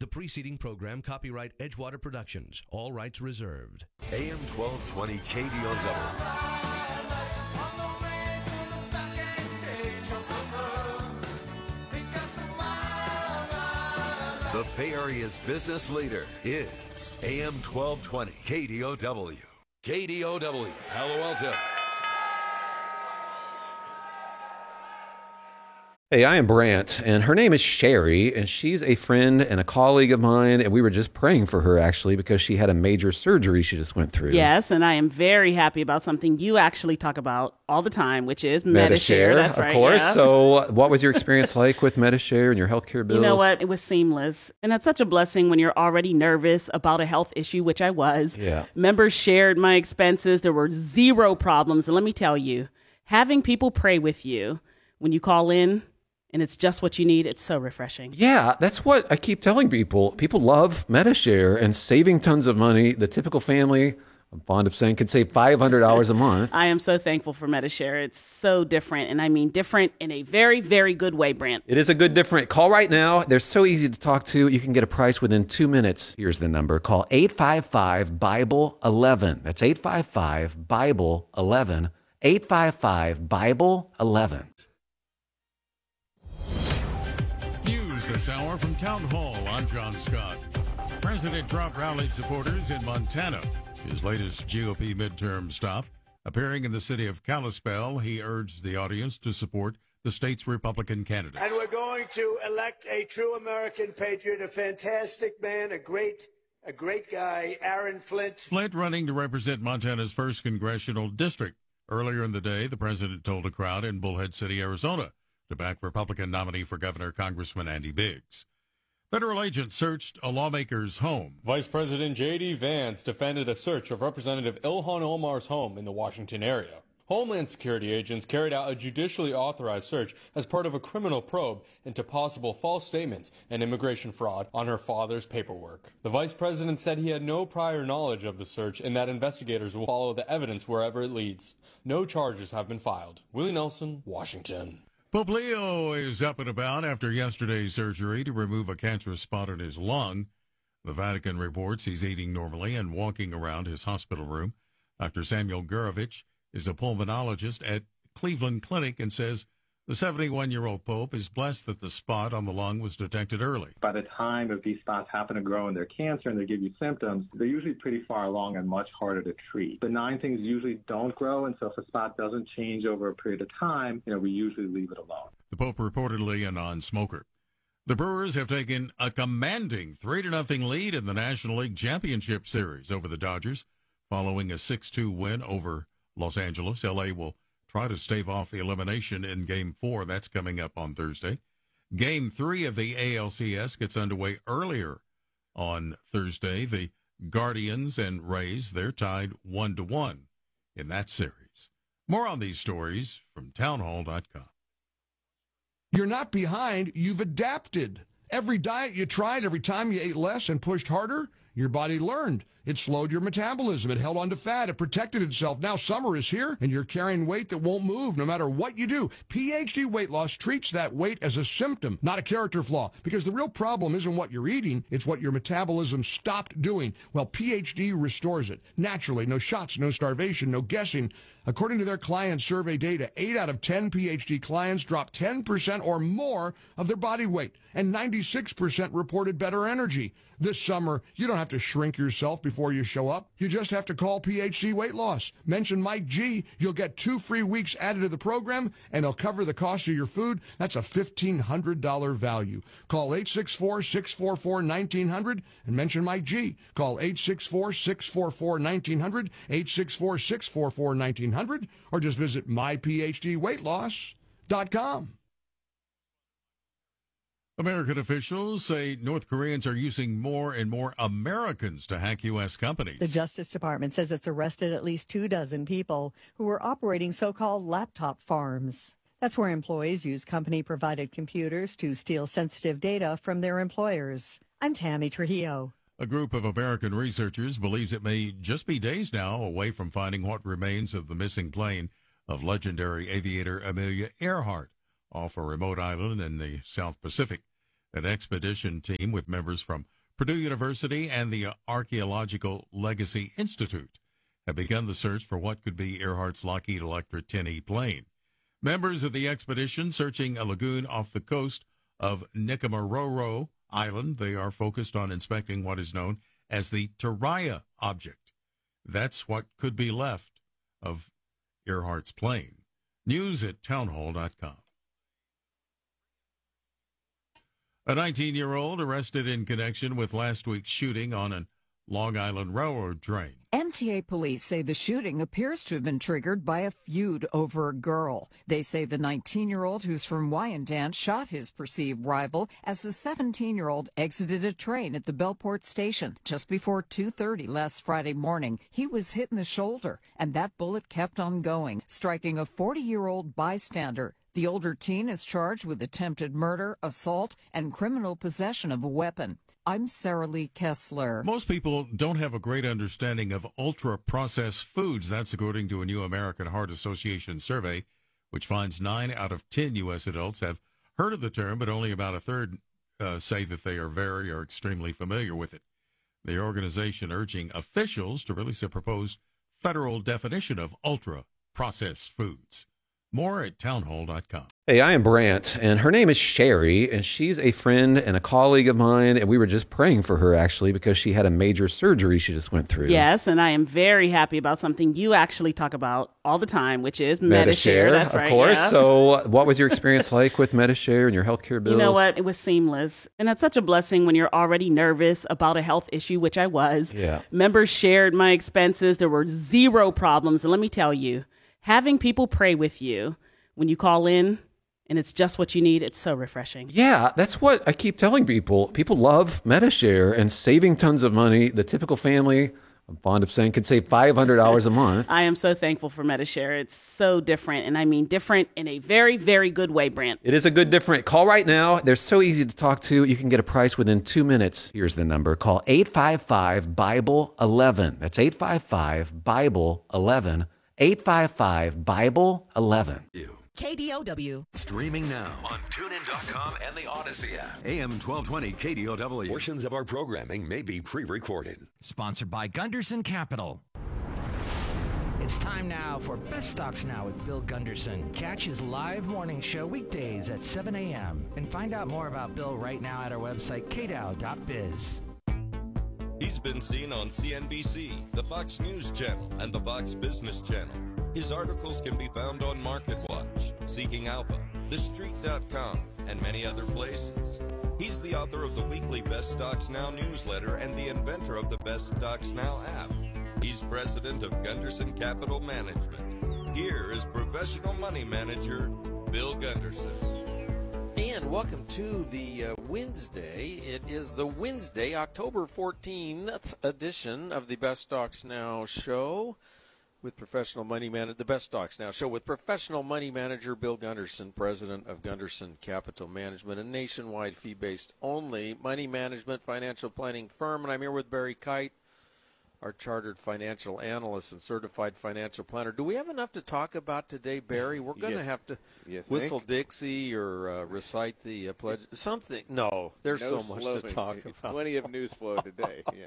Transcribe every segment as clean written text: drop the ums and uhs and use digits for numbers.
The preceding program, copyright Edgewater Productions, all rights reserved. AM 1220 KDOW. The Bay Area's business leader is AM 1220 KDOW. KDOW, Palo Alto. Hey, I am Brant, and her name is Sherry, and she's a friend and a colleague of mine, and we were just praying for her, actually, because she had a major surgery she just went through. Yes, and I am very happy about something you actually talk about all the time, which is Medi-Share. That's right, of course. yeah. So what was your experience like with Medi-Share and your healthcare bills? You know what? It was seamless, and that's such a blessing when you're already nervous about a health issue, which I was. Yeah. Members shared my expenses. There were zero problems, and let me tell you, having people pray with you when you call in, and it's just what you need, it's so refreshing. Yeah, that's what I keep telling people. People love Medi-Share and saving tons of money. The typical family, I'm fond of saying, could save $500 a month. I am so thankful for Medi-Share. It's so different, and I mean different in a very, very good way, Brant. It is a good different. Call right now. They're so easy to talk to. You can get a price within 2 minutes. Here's the number. Call 855-BIBLE-11. That's 855-BIBLE-11. 855-BIBLE-11. This hour from Town Hall, I'm John Scott. President Trump rallied supporters in Montana. His latest GOP midterm stop. Appearing in the city of Kalispell, he urged the audience to support the state's Republican candidate. And we're going to elect a true American patriot, a fantastic man, a great guy, Aaron Flint. Flint running to represent Montana's 1st congressional district. Earlier in the day, the president told a crowd in Bullhead City, Arizona, to back Republican nominee for governor, Congressman Andy Biggs. Federal agents searched a lawmaker's home. Vice President J.D. Vance defended a search of Representative Ilhan Omar's home in the Washington area. Homeland Security agents carried out a judicially authorized search as part of a criminal probe into possible false statements and immigration fraud on her father's paperwork. The vice president said he had no prior knowledge of the search and that investigators will follow the evidence wherever it leads. No charges have been filed. Willie Nelson, Washington. Pope Leo is up and about after yesterday's surgery to remove a cancerous spot in his lung. The Vatican reports he's eating normally and walking around his hospital room. Dr. Samuel Gurovich is a pulmonologist at Cleveland Clinic and says the 71-year-old Pope is blessed that the spot on the lung was detected early. By the time if these spots happen to grow in their cancer and they give you symptoms, they're usually pretty far along and much harder to treat. Benign things usually don't grow, and so if a spot doesn't change over a period of time, we usually leave it alone. The Pope reportedly a non-smoker. The Brewers have taken a commanding 3-0 lead in the National League Championship Series over the Dodgers, following a 6-2 win over Los Angeles. L.A. will try to stave off elimination in Game 4. That's coming up on Thursday. Game 3 of the ALCS gets underway earlier on Thursday. The Guardians and Rays, they're tied 1-1 in that series. More on these stories from townhall.com. You're not behind. You've adapted. Every diet you tried, every time you ate less and pushed harder, your body learned. It slowed your metabolism. It held on to fat. It protected itself. Now summer is here, and you're carrying weight that won't move no matter what you do. PhD Weight Loss treats that weight as a symptom, not a character flaw, because the real problem isn't what you're eating. It's what your metabolism stopped doing. Well, PhD restores it. Naturally, no shots, no starvation, no guessing. According to their client survey data, 8 out of 10 PhD clients dropped 10% or more of their body weight, and 96% reported better energy. This summer, you don't have to shrink yourself before you show up. You just have to call PhD Weight Loss. Mention Mike G. You'll get 2 free weeks added to the program, and they'll cover the cost of your food. That's a $1,500 value. Call 864-644-1900 and mention Mike G. Call 864-644-1900, 864-644-1900, or just visit myphdweightloss.com. American officials say North Koreans are using more and more Americans to hack U.S. companies. The Justice Department says it's arrested at least 24 people who were operating so-called laptop farms. That's where employees use company-provided computers to steal sensitive data from their employers. I'm Tammy Trujillo. A group of American researchers believes it may just be days now away from finding what remains of the missing plane of legendary aviator Amelia Earhart off a remote island in the South Pacific. An expedition team with members from Purdue University and the Archaeological Legacy Institute have begun the search for what could be Earhart's Lockheed Electra 10E plane. Members of the expedition searching a lagoon off the coast of Nikumaroro Island. They are focused on inspecting what is known as the Taraya object. That's what could be left of Earhart's plane. News at townhall.com. A 19-year-old arrested in connection with last week's shooting on a Long Island Railroad train. MTA police say the shooting appears to have been triggered by a feud over a girl. They say the 19-year-old who's from Wyandanch shot his perceived rival as the 17-year-old exited a train at the Bellport station. Just before 2:30 last Friday morning, he was hit in the shoulder, and that bullet kept on going, striking a 40-year-old bystander. The older teen is charged with attempted murder, assault, and criminal possession of a weapon. I'm Sarah Lee Kessler. Most people don't have a great understanding of ultra-processed foods. That's according to a new American Heart Association survey, which finds 9 out of 10 U.S. adults have heard of the term, but only about a third say that they are very or extremely familiar with it. The organization urging officials to release a proposed federal definition of ultra-processed foods. More at townhall.com. Hey, I am Brant, and her name is Sherry, and she's a friend and a colleague of mine, and we were just praying for her, actually, because she had a major surgery she just went through. Yes, and I am very happy about something you actually talk about all the time, which is Medi-Share. That's right. Of course. Yeah. So what was your experience like with Medi-Share and your healthcare bills? You know what? It was seamless. And that's such a blessing when you're already nervous about a health issue, which I was. Yeah. Members shared my expenses. There were zero problems. And let me tell you, having people pray with you when you call in and it's just what you need, it's so refreshing. Yeah, that's what I keep telling people. People love Medi-Share and saving tons of money. The typical family, I'm fond of saying, could save $500 a month. I am so thankful for Medi-Share. It's so different, and I mean different in a very, very good way, Brant. It is a good different. Call right now. They're so easy to talk to. You can get a price within 2 minutes. Here's the number. Call 855-BIBLE-11. That's 855-BIBLE-11. 855-BIBLE-11. KDOW. Streaming now on TuneIn.com and the Odyssey app. AM 1220 KDOW. Portions of our programming may be pre-recorded. Sponsored by Gunderson Capital. It's time now for Best Stocks Now with Bill Gunderson. Catch his live morning show weekdays at 7 a.m. And find out more about Bill right now at our website, kdow.biz. He's been seen on CNBC, the Fox News Channel, and the Fox Business Channel. His articles can be found on MarketWatch, Seeking Alpha, TheStreet.com, and many other places. He's the author of the weekly Best Stocks Now newsletter and the inventor of the Best Stocks Now app. He's president of Gunderson Capital Management. Here is professional money manager, Bill Gunderson. And welcome to the Wednesday. It is the Wednesday, October 14th edition of the Best Stocks Now show with professional money manager, the Best Stocks Now show with professional money manager Bill Gunderson, president of Gunderson Capital Management, a nationwide fee-based only money management financial planning firm. And I'm here with Barry Kite, our chartered financial analyst and certified financial planner. Do we have enough to talk about today, Barry? We're going to have to whistle Dixie or recite the pledge. Something. No, there's so much to talk about. Plenty of news flow today. Yeah.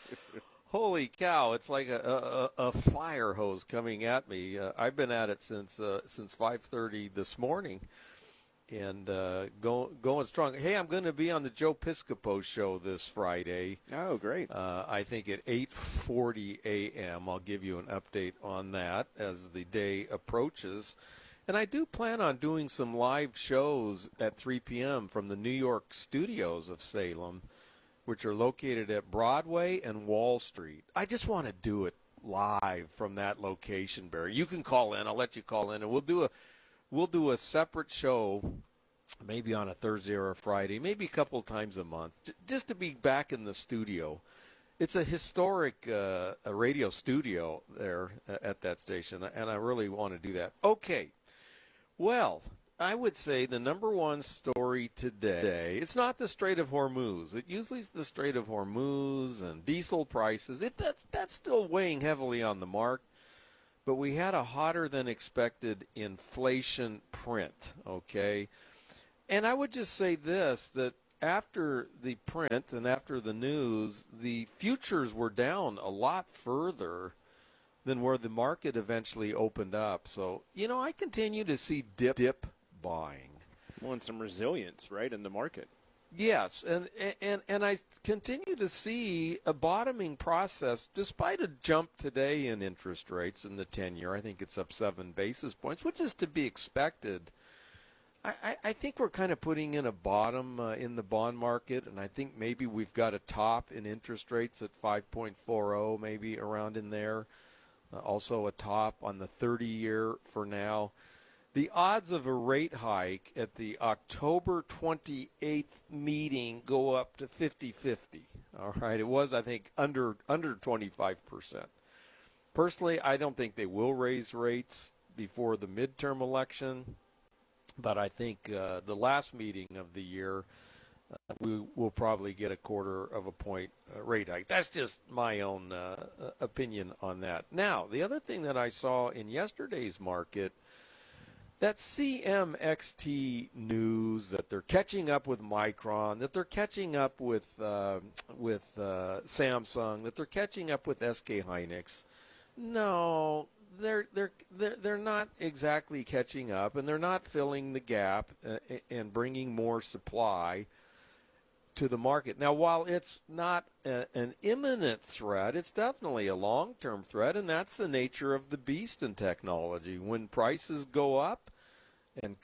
Holy cow! It's like a fire hose coming at me. I've been at it since 5:30 this morning, and going strong. Hey, I'm going to be on the Joe Piscopo show this Friday. Oh, great! I think at 8:40 a.m. I'll give you an update on that as the day approaches. And I do plan on doing some live shows at 3 p.m. from the New York studios of Salem, which are located at Broadway and Wall Street. I just want to do it live from that location, Barry. You can call in. I'll let you call in, and we'll do a separate show, maybe on a Thursday or a Friday, maybe a couple of times a month, just to be back in the studio. It's a historic a radio studio there at that station, and I really want to do that. Okay, well, I would say the number one story today, it's not the Strait of Hormuz. It usually is the Strait of Hormuz and diesel prices. That's still weighing heavily on the mark. But we had a hotter than expected inflation print, okay? And I would just say this, that after the print and after the news, the futures were down a lot further than where the market eventually opened up. So, I continue to see dip buying. Well, and some resilience, right, in the market. Yes, and I continue to see a bottoming process despite a jump today in interest rates in the 10-year. I think it's up 7 basis points, which is to be expected. I think we're kind of putting in a bottom in the bond market, and I think maybe we've got a top in interest rates at 5.40, maybe around in there. Also a top on the 30-year for now. The odds of a rate hike at the October 28th meeting go up to 50-50. All right, it was, I think, under 25%. Personally, I don't think they will raise rates before the midterm election, but I think the last meeting of the year, we will probably get a 1/4 point rate hike. That's just my own opinion on that. Now, the other thing that I saw in yesterday's market, that CMXT news that they're catching up with Micron, that they're catching up with Samsung, that they're catching up with SK Hynix. No, they're not exactly catching up, and they're not filling the gap and bringing more supply to the market. Now, while it's not an imminent threat, it's definitely a long-term threat, and that's the nature of the beast in technology. When prices go up and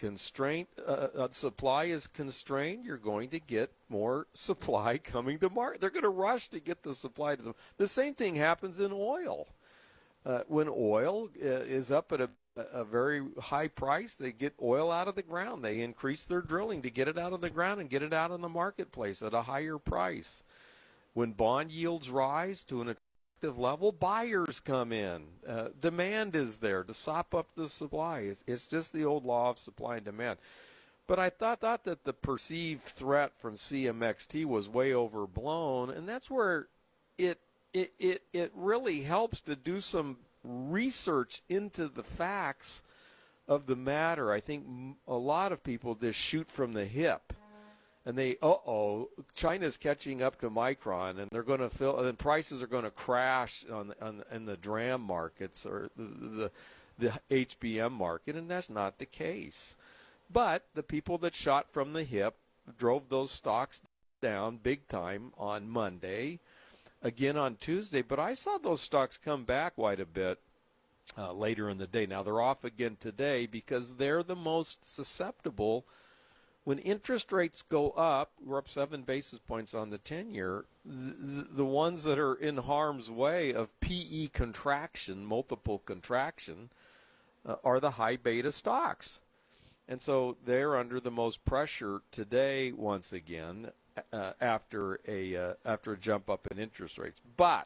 supply is constrained, you're going to get more supply coming to market. They're going to rush to get the supply to them. The same thing happens in oil. When oil is up at a very high price, they get oil out of the ground. They increase their drilling to get it out of the ground and get it out in the marketplace at a higher price. When bond yields rise to an attractive level, buyers come in. Demand is there to sop up the supply. It's just the old law of supply and demand. But I thought that the perceived threat from CMXT was way overblown, and that's where it really helps to do some research into the facts of the matter. I think a lot of people just shoot from the hip, and they China's catching up to Micron, and they're going to fill, and prices are going to crash in the DRAM markets or the HBM market, and that's not the case. But the people that shot from the hip drove those stocks down big time on Monday, again on Tuesday, but I saw those stocks come back quite a bit later in the day. Now, they're off again today because they're the most susceptible. When interest rates go up, we're up 7 basis points on the 10-year, the ones that are in harm's way of PE contraction, multiple contraction, are the high beta stocks. And so they're under the most pressure today once again, after a jump up in interest rates. But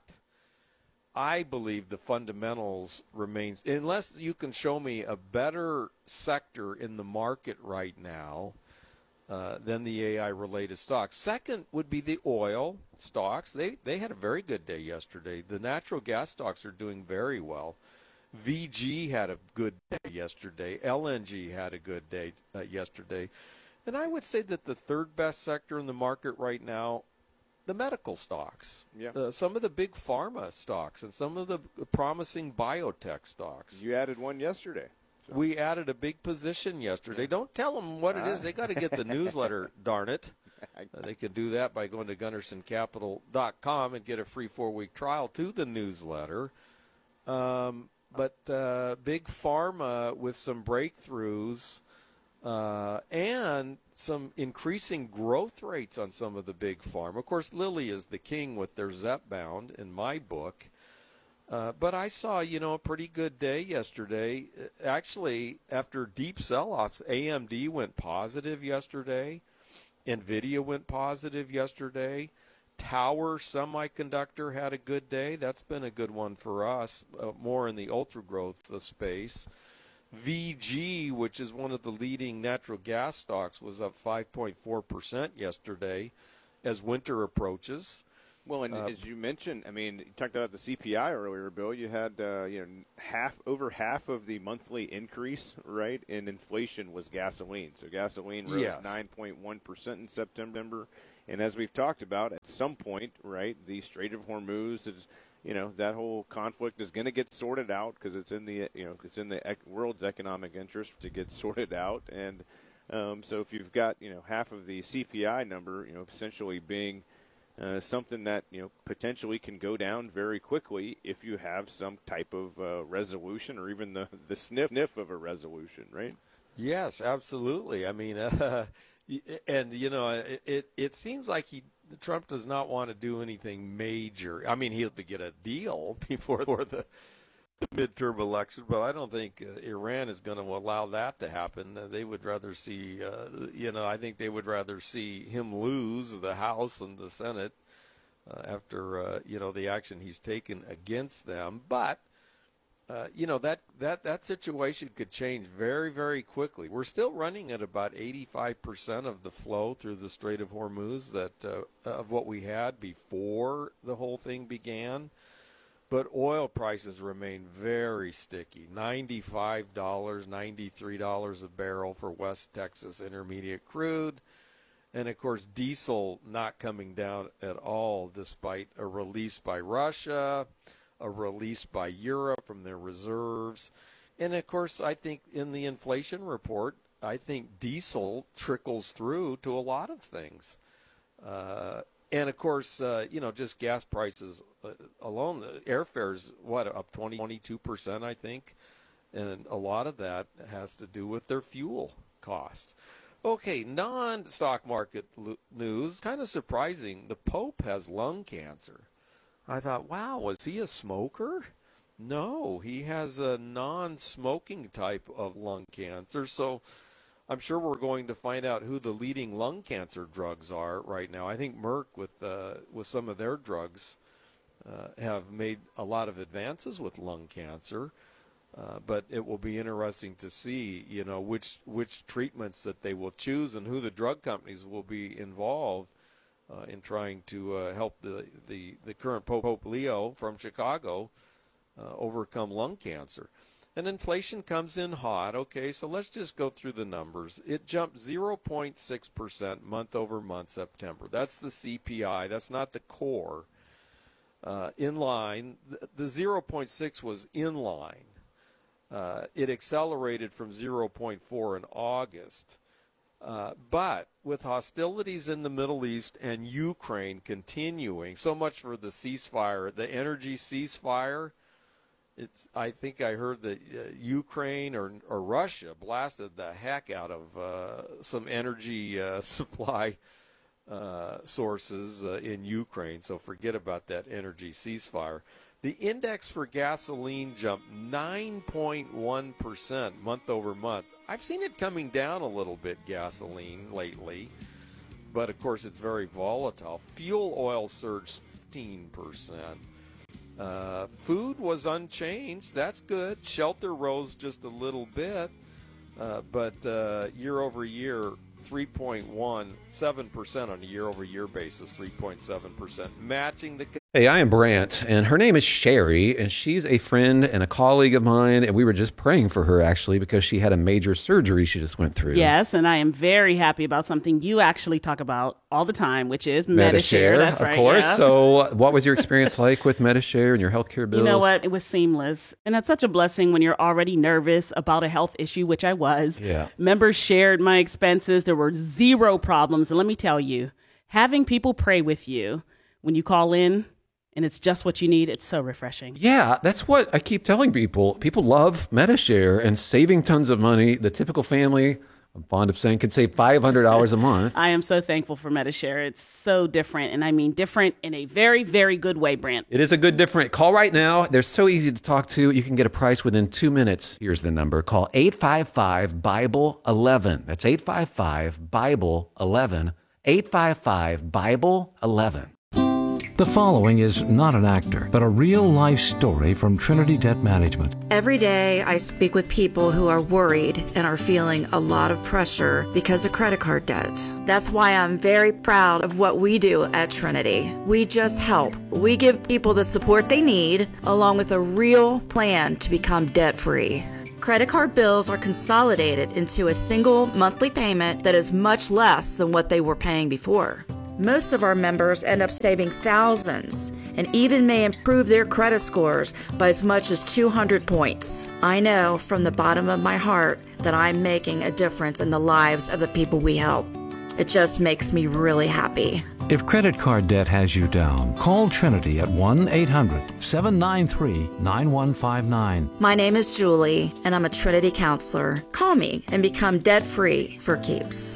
I believe the fundamentals remains, unless you can show me a better sector in the market right now than the AI-related stocks. Second would be the oil stocks. They had a very good day yesterday. The natural gas stocks are doing very well. VG had a good day yesterday. LNG had a good day yesterday. And I would say that the third best sector in the market right now, the medical stocks. Yeah. Some of the big pharma stocks and some of the promising biotech stocks. You added one yesterday. So. We added a big position yesterday. Yeah. Don't tell them what it is. They got to get the newsletter, darn it. They can do that by going to GundersonCapital.com and get a free 4-week trial to the newsletter. But big pharma with some breakthroughs. And some increasing growth rates on some of the big pharma. Of course, Lilly is the king with their Zepbound in my book. But I saw, a pretty good day yesterday. Actually, after deep sell-offs, AMD went positive yesterday. NVIDIA went positive yesterday. Tower Semiconductor had a good day. That's been a good one for us, more in the ultra-growth space. VG, which is one of the leading natural gas stocks, was up 5.4% yesterday as winter approaches. Well, and as you mentioned, I mean, you talked about the CPI earlier, Bill. You had over half of the monthly increase, right, in inflation was gasoline. So gasoline rose 9.1% in September, and as we've talked about, at some point, right, the Strait of Hormuz is, that whole conflict is going to get sorted out because it's in the world's economic interest to get sorted out, and so if you've got half of the CPI number, essentially being something that potentially can go down very quickly if you have some type of resolution or even the sniff of a resolution, right? Yes, absolutely. I mean, and it seems like Trump does not want to do anything major. I mean, he'll get a deal before the midterm election, but I don't think Iran is going to allow that to happen. They would rather see, I think they would rather see him lose the House and the Senate after, the action he's taken against them. But, that situation could change very, very quickly. We're still running at about 85% of the flow through the Strait of Hormuz of what we had before the whole thing began. But oil prices remain very sticky, $95, $93 a barrel for West Texas Intermediate crude. And, of course, diesel not coming down at all despite a release by Russia, a release by Europe from their reserves. And, of course, I think in the inflation report, I think diesel trickles through to a lot of things. And, of course, just gas prices alone, the airfares, up 22%, I think. And a lot of that has to do with their fuel cost. Okay, non-stock market news, kind of surprising. The Pope has lung cancer. I thought, wow, was he a smoker? No, he has a non-smoking type of lung cancer. So I'm sure we're going to find out who the leading lung cancer drugs are right now. I think Merck, with some of their drugs, have made a lot of advances with lung cancer. But it will be interesting to see, which treatments that they will choose and who the drug companies will be involved in trying to help the current Pope Leo from Chicago overcome lung cancer. And inflation comes in hot. Okay, so let's just go through the numbers. It jumped 0.6% month over month September. That's the CPI. That's not the core. In line, the 0.6 was in line. It accelerated from 0.4 in August. But with hostilities in the Middle East and Ukraine continuing, so much for the ceasefire, the energy ceasefire, I think I heard that Ukraine or Russia blasted the heck out of some energy supply sources in Ukraine, so forget about that energy ceasefire. The index for gasoline jumped 9.1% month over month. I've seen it coming down a little bit, gasoline, lately. But, of course, it's very volatile. Fuel oil surged 15%. Food was unchanged. That's good. Shelter rose just a little bit. But year over year, 3.17% on a year-over-year basis, 3.7%, matching the... Hey, I am Brant, and her name is Sherry, and she's a friend and a colleague of mine, and we were just praying for her, actually, because she had a major surgery she just went through. Yes, and I am very happy about something you actually talk about all the time, which is Medi-Share. That's right, of course. Yeah. So what was your experience like with Medi-Share and your healthcare bills? You know what? It was seamless, and that's such a blessing when you're already nervous about a health issue, which I was. Yeah. Members shared my expenses. There were zero problems, and let me tell you, having people pray with you when you call in, and it's just what you need, it's so refreshing. Yeah, that's what I keep telling people. People love Medi-Share and saving tons of money. The typical family, I'm fond of saying, could save $500 a month. I am so thankful for Medi-Share. It's so different, and I mean different in a very, very good way, Brant. It is a good different. Call right now. They're so easy to talk to. You can get a price within 2 minutes. Here's the number. Call 855-BIBLE-11. That's 855-BIBLE-11. 855-BIBLE-11. The following is not an actor, but a real-life story from Trinity Debt Management. Every day I speak with people who are worried and are feeling a lot of pressure because of credit card debt. That's why I'm very proud of what we do at Trinity. We just help. We give people the support they need, along with a real plan to become debt-free. Credit card bills are consolidated into a single monthly payment that is much less than what they were paying before. Most of our members end up saving thousands and even may improve their credit scores by as much as 200 points. I know from the bottom of my heart that I'm making a difference in the lives of the people we help. It just makes me really happy. If credit card debt has you down, call Trinity at 1-800-793-9159. My name is Julie, and I'm a Trinity counselor. Call me and become debt-free for keeps.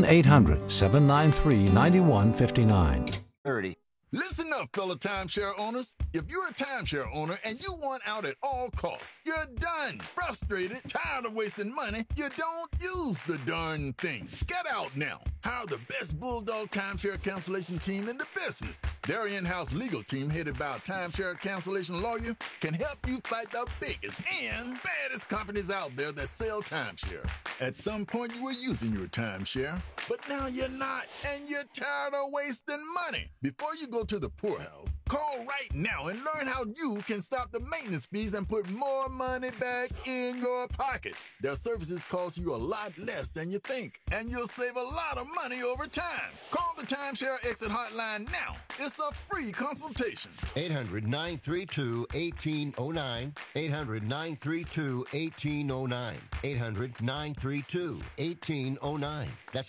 1-800-793-9159. 30. Listen up, fellow timeshare owners. If you're a timeshare owner and you want out at all costs, you're done, frustrated, tired of wasting money, you don't use the darn thing. Get out now. Hire the best Bulldog timeshare cancellation team in the business. Their in-house legal team, headed by a timeshare cancellation lawyer, can help you fight the biggest and baddest companies out there that sell timeshare. At some point, you were using your timeshare, but now you're not, and you're tired of wasting money. Before you go to the poorhouse, call right now and learn how you can stop the maintenance fees and put more money back in your pocket. Their services cost you a lot less than you think, and you'll save a lot of money over time. Call the Timeshare Exit Hotline now. It's a free consultation. 800-932-1809. 800-932-1809. 800-932-1809. That's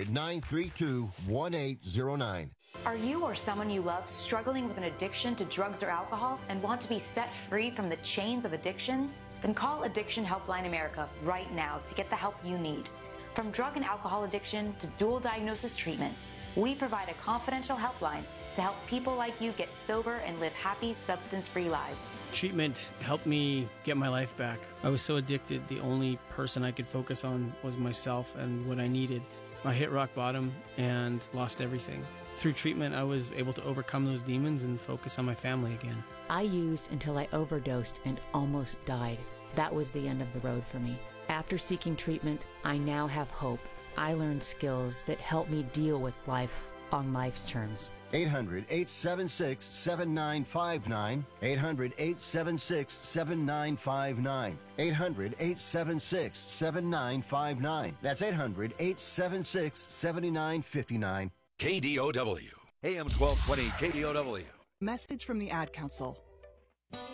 800-932-1809. Are you or someone you love struggling with an addiction to drugs or alcohol and want to be set free from the chains of addiction? Then call Addiction Helpline America right now to get the help you need. From drug and alcohol addiction to dual diagnosis treatment, we provide a confidential helpline to help people like you get sober and live happy, substance-free lives. Treatment helped me get my life back. I was so addicted, the only person I could focus on was myself and what I needed. I hit rock bottom and lost everything. Through treatment, I was able to overcome those demons and focus on my family again. I used until I overdosed and almost died. That was the end of the road for me. After seeking treatment, I now have hope. I learned skills that help me deal with life on life's terms. 800-876-7959. 800-876-7959. 800-876-7959. That's 800-876-7959. KDOW. AM 1220 KDOW. Message from the Ad Council.